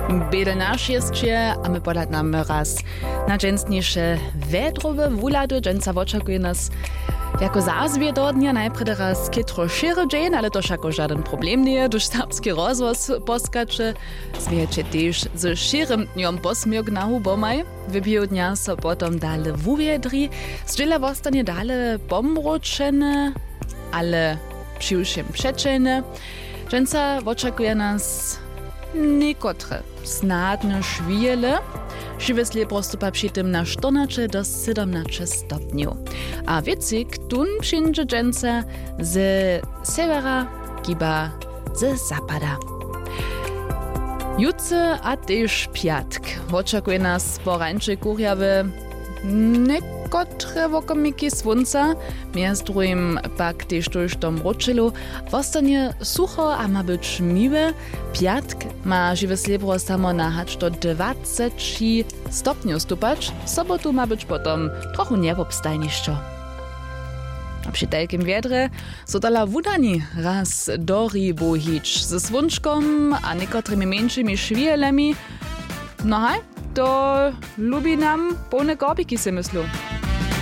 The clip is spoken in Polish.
Běde naš jeszcze, a my podać nam raz na dżęsniejsze wedrowe wulady. Dżęsa oczekuje nas jako zazwie do dnia najpierw raz kitro šery dżeń, ale to jako żaden problem nie, duż serbski rozwoz poskacze. Zwiecie też z šerym dniom posmiog na hubomaj. Wybił dnia so potom dale wuwiedri. Zdziela vostanie dale pomroczene, ale přiwšem przeczene. Dżęsa oczekuje nas niekotre snadne švijele. Živeslje postupa przy tym na 14 do 17 stopniów. A wiecik tun przyjdzie dżęca z severa, kiba z zapada. Jutce a też piatk. Oczekuje nas porańcze kurjawe nekotre wokomiki słońca, między drugim pak też tuż tom roczylu. Wostanie sucho a ma być miłe. Piatk ma żywe srebro samo nahać do 20 stopniów stupać. Sobotu ma być potom trochu niewobstajniszczo. A przy takim wiedrze so dala wudani raz dori bohić ze słonczkom a niekotrymi mniejszymi szwielemi. No hej, to lubi nam pełne korbiki, si myślę.